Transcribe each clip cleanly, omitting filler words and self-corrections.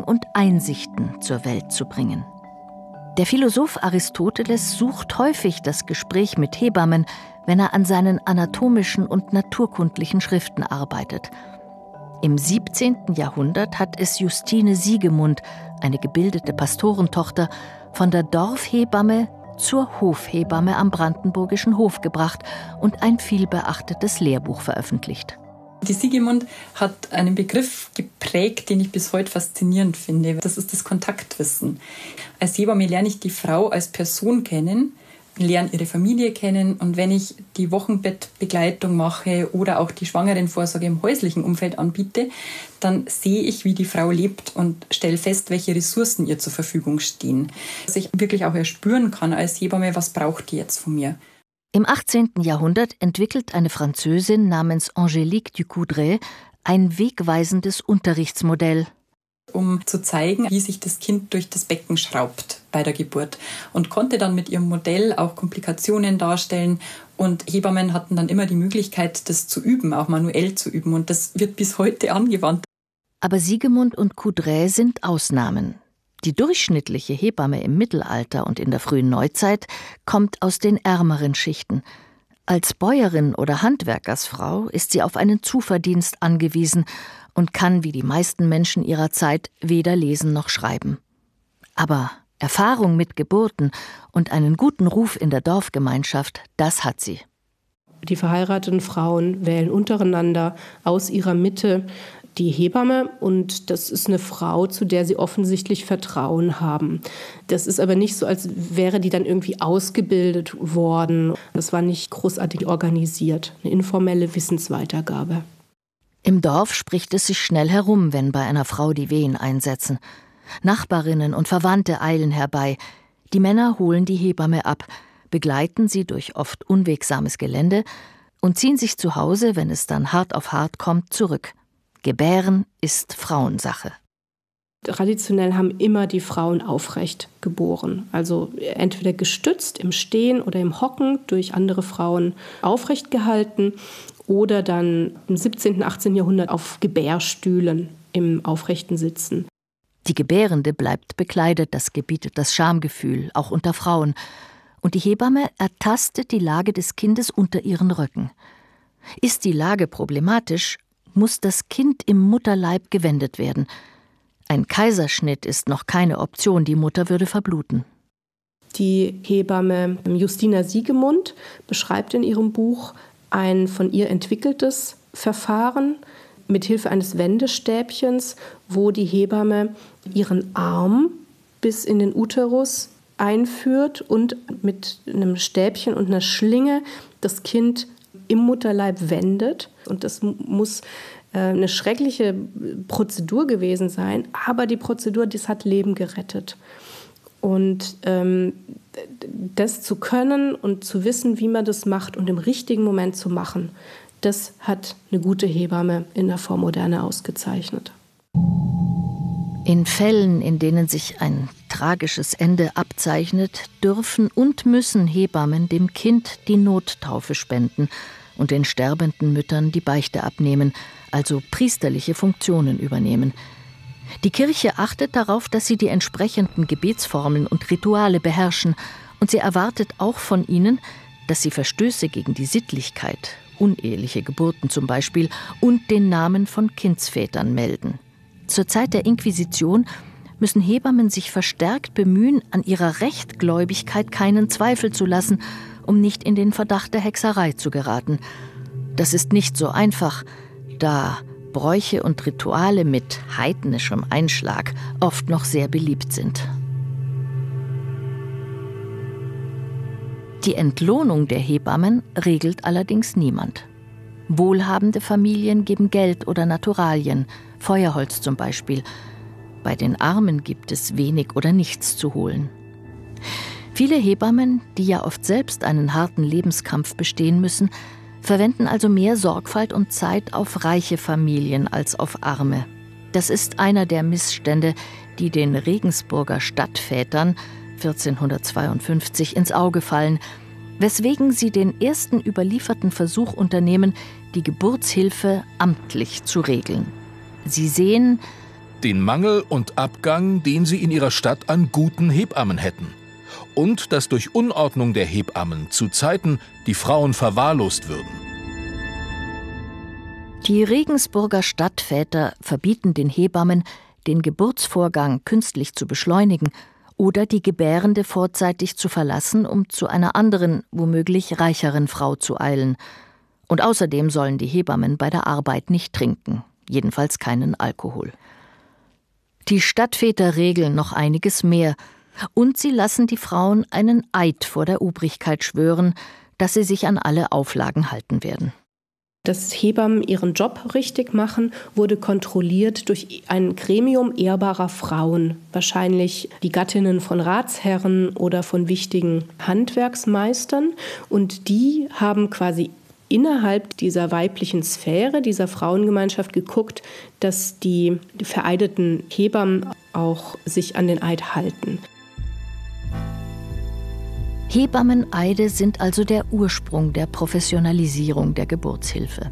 und Einsichten zur Welt zu bringen. Der Philosoph Aristoteles sucht häufig das Gespräch mit Hebammen, wenn er an seinen anatomischen und naturkundlichen Schriften arbeitet. Im 17. Jahrhundert hat es Justine Siegemund, eine gebildete Pastorentochter, von der Dorfhebamme zur Hofhebamme am brandenburgischen Hof gebracht und ein vielbeachtetes Lehrbuch veröffentlicht. Die Siegemund hat einen Begriff geprägt, den ich bis heute faszinierend finde. Das ist das Kontaktwissen. Als Hebamme lerne ich die Frau als Person kennen, lerne ihre Familie kennen, und wenn ich die Wochenbettbegleitung mache oder auch die Schwangerenvorsorge im häuslichen Umfeld anbiete, dann sehe ich, wie die Frau lebt und stelle fest, welche Ressourcen ihr zur Verfügung stehen. Dass ich wirklich auch erspüren kann als Hebamme, was braucht die jetzt von mir. Im 18. Jahrhundert entwickelt eine Französin namens Angélique Ducoudray ein wegweisendes Unterrichtsmodell, um zu zeigen, wie sich das Kind durch das Becken schraubt bei der Geburt, und konnte dann mit ihrem Modell auch Komplikationen darstellen, und Hebammen hatten dann immer die Möglichkeit, das zu üben, auch manuell zu üben, und das wird bis heute angewandt. Aber Siegemund und Coudray sind Ausnahmen. Die durchschnittliche Hebamme im Mittelalter und in der frühen Neuzeit kommt aus den ärmeren Schichten. Als Bäuerin oder Handwerkersfrau ist sie auf einen Zuverdienst angewiesen und kann, wie die meisten Menschen ihrer Zeit, weder lesen noch schreiben. Aber Erfahrung mit Geburten und einen guten Ruf in der Dorfgemeinschaft, das hat sie. Die verheirateten Frauen wählen untereinander aus ihrer Mitte die Hebamme, und das ist eine Frau, zu der sie offensichtlich Vertrauen haben. Das ist aber nicht so, als wäre die dann irgendwie ausgebildet worden. Das war nicht großartig organisiert, eine informelle Wissensweitergabe. Im Dorf spricht es sich schnell herum, wenn bei einer Frau die Wehen einsetzen. Nachbarinnen und Verwandte eilen herbei. Die Männer holen die Hebamme ab, begleiten sie durch oft unwegsames Gelände und ziehen sich zu Hause, wenn es dann hart auf hart kommt, zurück. Gebären ist Frauensache. Traditionell haben immer die Frauen aufrecht geboren, also entweder gestützt im Stehen oder im Hocken durch andere Frauen aufrecht gehalten oder dann im 17., 18. Jahrhundert auf Gebärstühlen im aufrechten Sitzen. Die Gebärende bleibt bekleidet, das gebietet das Schamgefühl, auch unter Frauen. Und die Hebamme ertastet die Lage des Kindes unter ihren Röcken. Ist die Lage problematisch, muss das Kind im Mutterleib gewendet werden. Ein Kaiserschnitt ist noch keine Option, die Mutter würde verbluten. Die Hebamme Justina Siegemund beschreibt in ihrem Buch ein von ihr entwickeltes Verfahren mit Hilfe eines Wendestäbchens, wo die Hebamme ihren Arm bis in den Uterus einführt und mit einem Stäbchen und einer Schlinge das Kind im Mutterleib wendet. Und das muss eine schreckliche Prozedur gewesen sein, aber die Prozedur, das hat Leben gerettet. Und das zu können und zu wissen, wie man das macht und im richtigen Moment zu machen, das hat eine gute Hebamme in der Vormoderne ausgezeichnet. In Fällen, in denen sich ein tragisches Ende abzeichnet, dürfen und müssen Hebammen dem Kind die Nottaufe spenden und den sterbenden Müttern die Beichte abnehmen, also priesterliche Funktionen übernehmen. Die Kirche achtet darauf, dass sie die entsprechenden Gebetsformeln und Rituale beherrschen, und sie erwartet auch von ihnen, dass sie Verstöße gegen die Sittlichkeit, uneheliche Geburten zum Beispiel, und den Namen von Kindsvätern melden. Zur Zeit der Inquisition müssen Hebammen sich verstärkt bemühen, an ihrer Rechtgläubigkeit keinen Zweifel zu lassen, um nicht in den Verdacht der Hexerei zu geraten. Das ist nicht so einfach, da Bräuche und Rituale mit heidnischem Einschlag oft noch sehr beliebt sind. Die Entlohnung der Hebammen regelt allerdings niemand. Wohlhabende Familien geben Geld oder Naturalien, Feuerholz zum Beispiel. Bei den Armen gibt es wenig oder nichts zu holen. Viele Hebammen, die ja oft selbst einen harten Lebenskampf bestehen müssen, verwenden also mehr Sorgfalt und Zeit auf reiche Familien als auf arme. Das ist einer der Missstände, die den Regensburger Stadtvätern 1452 ins Auge fallen, weswegen sie den ersten überlieferten Versuch unternehmen, die Geburtshilfe amtlich zu regeln. Sie sehen, den Mangel und Abgang, den sie in ihrer Stadt an guten Hebammen hätten. Und dass durch Unordnung der Hebammen zu Zeiten die Frauen verwahrlost würden. Die Regensburger Stadtväter verbieten den Hebammen, den Geburtsvorgang künstlich zu beschleunigen oder die Gebärende vorzeitig zu verlassen, um zu einer anderen, womöglich reicheren Frau zu eilen. Und außerdem sollen die Hebammen bei der Arbeit nicht trinken, jedenfalls keinen Alkohol. Die Stadtväter regeln noch einiges mehr, und sie lassen die Frauen einen Eid vor der Obrigkeit schwören, dass sie sich an alle Auflagen halten werden. Dass Hebammen ihren Job richtig machen, wurde kontrolliert durch ein Gremium ehrbarer Frauen, wahrscheinlich die Gattinnen von Ratsherren oder von wichtigen Handwerksmeistern. Und die haben quasi innerhalb dieser weiblichen Sphäre, dieser Frauengemeinschaft geguckt, dass die vereideten Hebammen auch sich an den Eid halten. Hebammeneide sind also der Ursprung der Professionalisierung der Geburtshilfe.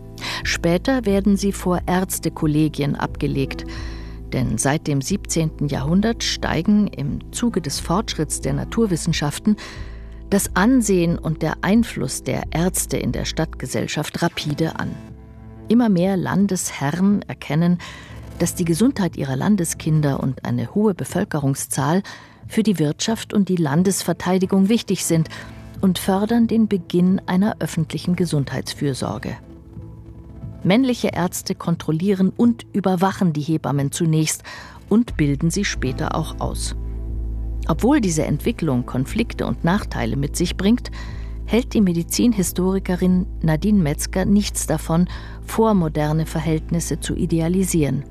Später werden sie vor Ärztekollegien abgelegt, denn seit dem 17. Jahrhundert steigen im Zuge des Fortschritts der Naturwissenschaften das Ansehen und der Einfluss der Ärzte in der Stadtgesellschaft rapide an. Immer mehr Landesherren erkennen, dass die Gesundheit ihrer Landeskinder und eine hohe Bevölkerungszahl für die Wirtschaft und die Landesverteidigung wichtig sind und fördern den Beginn einer öffentlichen Gesundheitsfürsorge. Männliche Ärzte kontrollieren und überwachen die Hebammen zunächst und bilden sie später auch aus. Obwohl diese Entwicklung Konflikte und Nachteile mit sich bringt, hält die Medizinhistorikerin Nadine Metzger nichts davon, vormoderne Verhältnisse zu idealisieren.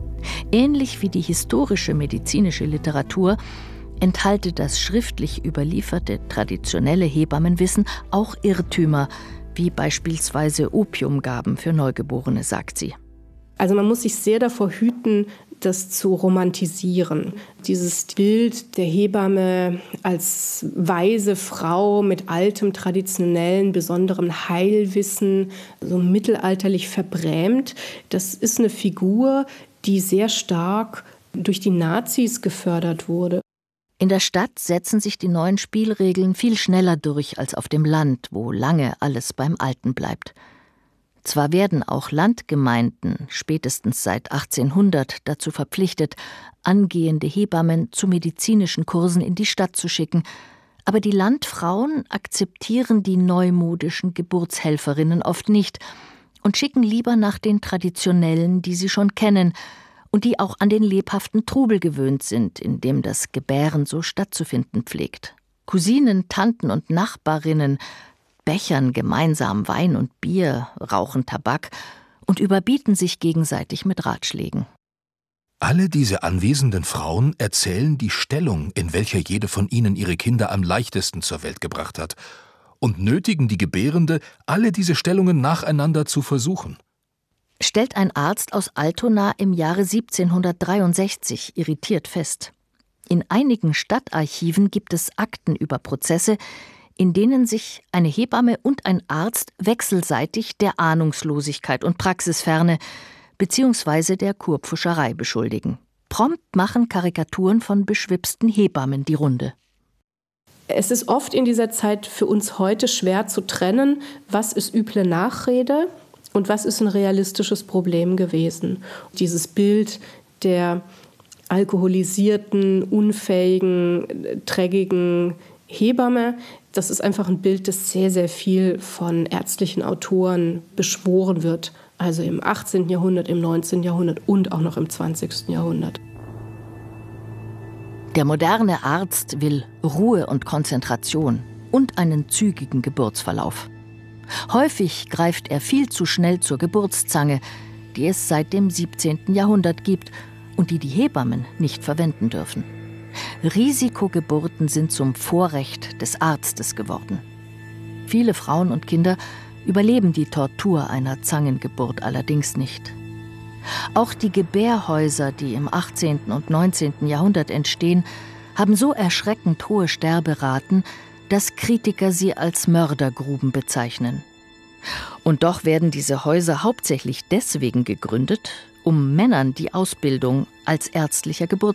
Ähnlich wie die historische medizinische Literatur enthalte das schriftlich überlieferte traditionelle Hebammenwissen auch Irrtümer, wie beispielsweise Opiumgaben für Neugeborene, sagt sie. Also man muss sich sehr davor hüten, das zu romantisieren. Dieses Bild der Hebamme als weise Frau mit altem, traditionellen, besonderem Heilwissen, so mittelalterlich verbrämt, das ist eine Figur, die sehr stark durch die Nazis gefördert wurde. In der Stadt setzen sich die neuen Spielregeln viel schneller durch als auf dem Land, wo lange alles beim Alten bleibt. Zwar werden auch Landgemeinden spätestens seit 1800 dazu verpflichtet, angehende Hebammen zu medizinischen Kursen in die Stadt zu schicken, aber die Landfrauen akzeptieren die neumodischen Geburtshelferinnen oft nicht und schicken lieber nach den traditionellen, die sie schon kennen und die auch an den lebhaften Trubel gewöhnt sind, in dem das Gebären so stattzufinden pflegt. Cousinen, Tanten und Nachbarinnen bechern gemeinsam Wein und Bier, rauchen Tabak und überbieten sich gegenseitig mit Ratschlägen. Alle diese anwesenden Frauen erzählen die Stellung, in welcher jede von ihnen ihre Kinder am leichtesten zur Welt gebracht hat, und nötigen die Gebärende, alle diese Stellungen nacheinander zu versuchen. Stellt ein Arzt aus Altona im Jahre 1763 irritiert fest. In einigen Stadtarchiven gibt es Akten über Prozesse, in denen sich eine Hebamme und ein Arzt wechselseitig der Ahnungslosigkeit und Praxisferne bzw. der Kurpfuscherei beschuldigen. Prompt machen Karikaturen von beschwipsten Hebammen die Runde. Es ist oft in dieser Zeit für uns heute schwer zu trennen, was ist üble Nachrede und was ist ein realistisches Problem gewesen. Dieses Bild der alkoholisierten, unfähigen, dreckigen Hebamme, das ist einfach ein Bild, das sehr, sehr viel von ärztlichen Autoren beschworen wird. Also im 18. Jahrhundert, im 19. Jahrhundert und auch noch im 20. Jahrhundert. Der moderne Arzt will Ruhe und Konzentration und einen zügigen Geburtsverlauf. Häufig greift er viel zu schnell zur Geburtszange, die es seit dem 17. Jahrhundert gibt und die Hebammen nicht verwenden dürfen. Risikogeburten sind zum Vorrecht des Arztes geworden. Viele Frauen und Kinder überleben die Tortur einer Zangengeburt allerdings nicht. Auch die Gebärhäuser, die im 18. und 19. Jahrhundert entstehen, haben so erschreckend hohe Sterberaten, dass Kritiker sie als Mördergruben bezeichnen. Und doch werden diese Häuser hauptsächlich deswegen gegründet, um Männern die Ausbildung als ärztlicher Geburtshelfer